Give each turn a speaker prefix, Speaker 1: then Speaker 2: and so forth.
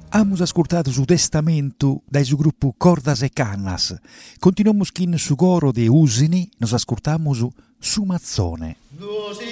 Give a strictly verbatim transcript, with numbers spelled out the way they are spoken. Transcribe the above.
Speaker 1: Amus ascoltato su testamento dai su gruppo Cordas e Cannas. Continuiamo in su coro de Usini, nos ascoltamos su Mazzone.